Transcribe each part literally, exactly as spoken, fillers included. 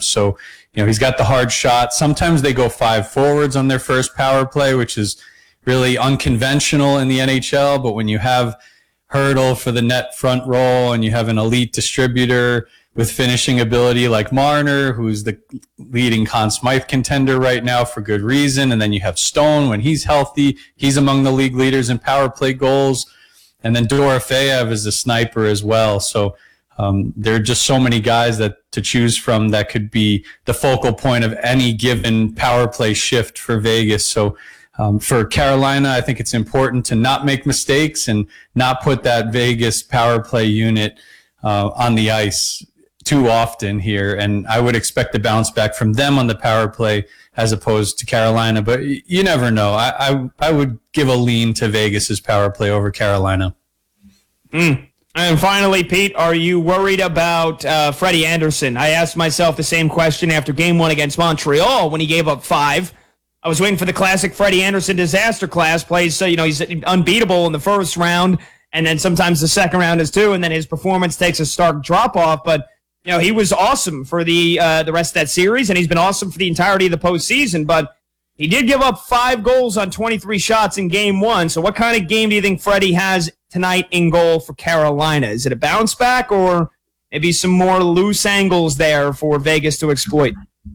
So, you know, he's got the hard shot. Sometimes they go five forwards on their first power play, which is really unconventional in the N H L. But when you have Hurdle for the net front roll and you have an elite distributor with finishing ability like Marner, who's the leading Conn Smythe contender right now for good reason, and then you have Stone when he's healthy. He's among the league leaders in power play goals. And then Dorofeyev is a sniper as well. So um, there are just so many guys that to choose from that could be the focal point of any given power play shift for Vegas. So um, for Carolina, I think it's important to not make mistakes and not put that Vegas power play unit uh, on the ice too often here. And I would expect a bounce back from them on the power play as opposed to Carolina. But you never know. I I, I would give a lean to Vegas's power play over Carolina. Mm. And finally, Pete, are you worried about uh, Freddie Andersen? I asked myself the same question after game one against Montreal when he gave up five. I was waiting for the classic Freddie Andersen disaster class plays. So, you know, he's unbeatable in the first round, and then sometimes the second round is too, and then his performance takes a stark drop-off. But, you know, he was awesome for the uh, the rest of that series, and he's been awesome for the entirety of the postseason. But he did give up five goals on twenty-three shots in game one. So what kind of game do you think Freddie has tonight in goal for Carolina? Is it a bounce back or maybe some more loose angles there for Vegas to exploit?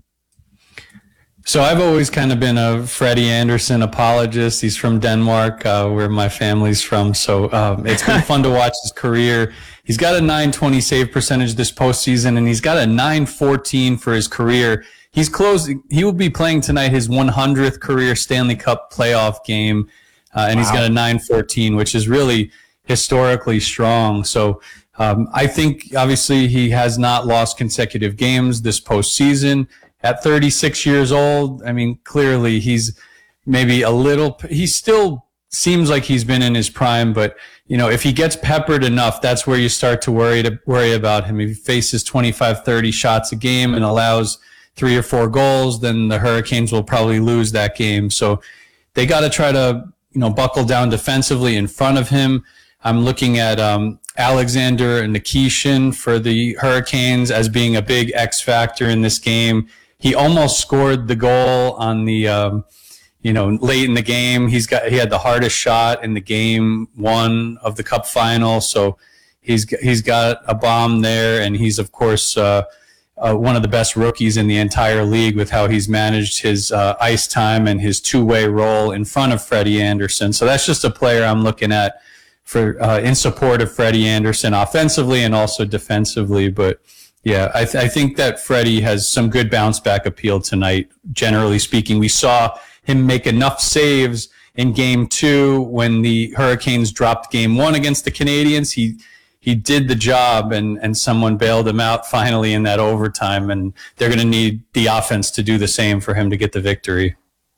So I've always kind of been a Freddie Andersen apologist. He's from Denmark, uh, where my family's from. So um, it's been fun to watch his career. He's got a nine twenty save percentage this postseason, and he's got a nine fourteen for his career. He's close. He will be playing tonight his one hundredth career Stanley Cup playoff game, uh, and wow. He's got a nine fourteen, which is really historically strong. So um, I think obviously he has not lost consecutive games this postseason. At thirty-six years old, I mean, clearly he's maybe a little, he still seems like he's been in his prime, but, you know, if he gets peppered enough, that's where you start to worry to worry about him. If he faces twenty-five, thirty shots a game and allows three or four goals, then the Hurricanes will probably lose that game. So they got to try to, you know, buckle down defensively in front of him. I'm looking at um, Alexander Nikishin for the Hurricanes as being a big X factor in this game. He almost scored the goal on the, um, you know, late in the game. He's got he had the hardest shot in the game one of the Cup final, so he's he's got a bomb there, and he's of course uh, uh, one of the best rookies in the entire league with how he's managed his uh, ice time and his two-way role in front of Freddie Andersen. So that's just a player I'm looking at for uh, in support of Freddie Andersen offensively and also defensively, but. Yeah, I, th- I think that Freddie has some good bounce back appeal tonight. Generally speaking, we saw him make enough saves in game two when the Hurricanes dropped game one against the Canadiens. He he did the job, and, and someone bailed him out finally in that overtime, and they're going to need the offense to do the same for him to get the victory.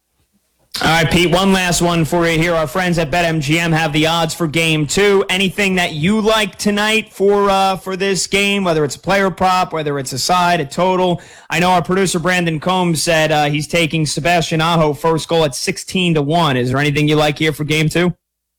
All right, Pete, one last one for you here. Our friends at BetMGM have the odds for game two. Anything that you like tonight for uh, for this game, whether it's a player prop, whether it's a side, a total? I know our producer Brandon Combs said uh, he's taking Sebastian Aho first goal at sixteen to one. Is there anything you like here for game two?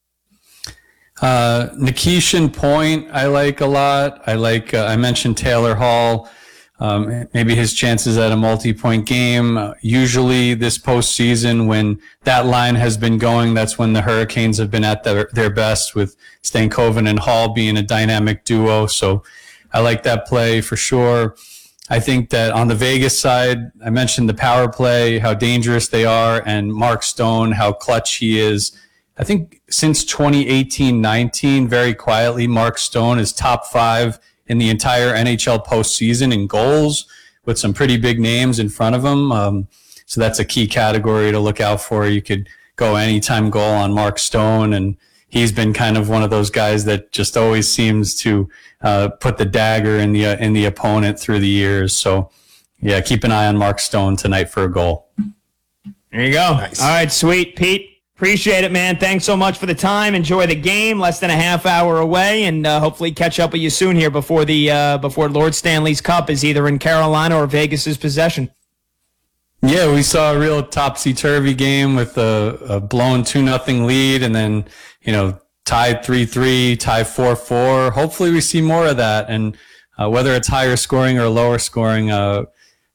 Uh, Nikishin Point, I like a lot. I like, uh, I mentioned Taylor Hall. Um, maybe his chances at a multi-point game. Uh, usually this postseason, when that line has been going, that's when the Hurricanes have been at their, their best, with Stankoven and Hall being a dynamic duo. So I like that play for sure. I think that on the Vegas side, I mentioned the power play, how dangerous they are, and Mark Stone, how clutch he is. I think since twenty eighteen nineteen, very quietly, Mark Stone is top five in the entire N H L postseason in goals, with some pretty big names in front of him. Um, so that's a key category to look out for. You could go anytime goal on Mark Stone, and he's been kind of one of those guys that just always seems to uh, put the dagger in the uh, in the opponent through the years. So yeah, keep an eye on Mark Stone tonight for a goal. There you go. Nice. All right, sweet, Pete. Appreciate it, man. Thanks so much for the time. Enjoy the game. Less than a half hour away, and uh, hopefully catch up with you soon here before the uh, before Lord Stanley's Cup is either in Carolina or Vegas's possession. Yeah, we saw a real topsy-turvy game with a, a blown two nothing lead, and then, you know, tied three three, tied four four. Hopefully we see more of that, and uh, whether it's higher scoring or lower scoring, uh,